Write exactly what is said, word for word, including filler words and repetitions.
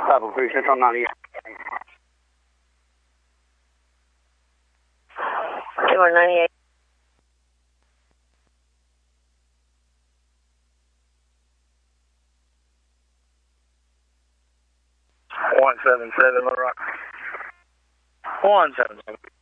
Purple Cruise Central ninety-eight. one ninety-eight. one seven seven, Little Rock. one seven seven.